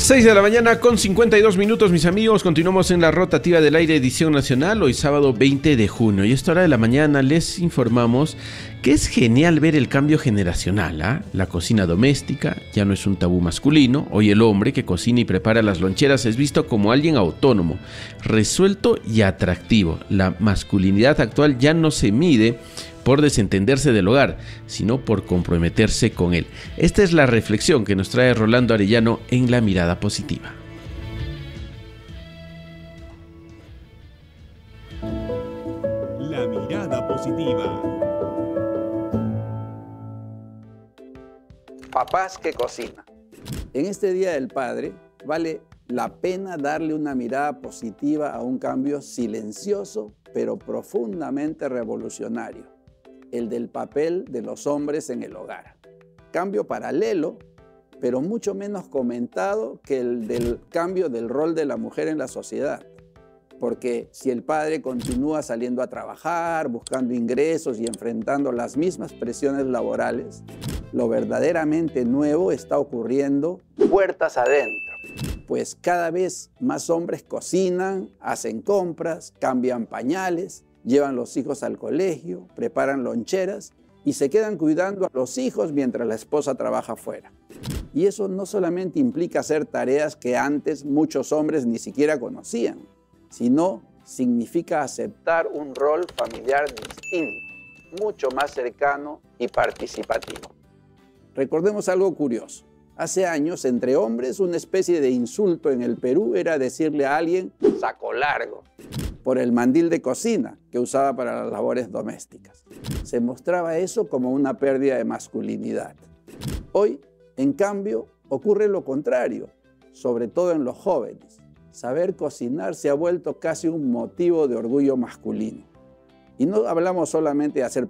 6 de la mañana con 52 minutos, mis amigos. Continuamos en la rotativa del aire, edición nacional, hoy sábado 20 de junio. Y a esta hora de la mañana les informamos que es genial ver el cambio generacional, ¿ah? La cocina doméstica ya no es un tabú masculino. Hoy el hombre que cocina y prepara las loncheras es visto como alguien autónomo, resuelto y atractivo. La masculinidad actual ya no se mide por desentenderse del hogar, sino por comprometerse con él. Esta es la reflexión que nos trae Rolando Arellano en La Mirada Positiva. La Mirada Positiva. Papás que cocinan. En este Día del Padre, vale la pena darle una mirada positiva a un cambio silencioso, pero profundamente revolucionario: el del papel de los hombres en el hogar. Cambio paralelo, pero mucho menos comentado que el del cambio del rol de la mujer en la sociedad. Porque si el padre continúa saliendo a trabajar, buscando ingresos y enfrentando las mismas presiones laborales, lo verdaderamente nuevo está ocurriendo puertas adentro. Pues cada vez más hombres cocinan, hacen compras, cambian pañales, llevan los hijos al colegio, preparan loncheras y se quedan cuidando a los hijos mientras la esposa trabaja fuera. Y eso no solamente implica hacer tareas que antes muchos hombres ni siquiera conocían, sino significa aceptar un rol familiar distinto, mucho más cercano y participativo. Recordemos algo curioso. Hace años, entre hombres, una especie de insulto en el Perú era decirle a alguien "saco largo", por el mandil de cocina que usaba para las labores domésticas. Se mostraba eso como una pérdida de masculinidad. Hoy, en cambio, ocurre lo contrario, sobre todo en los jóvenes. Saber cocinar se ha vuelto casi un motivo de orgullo masculino. Y no hablamos solamente de hacer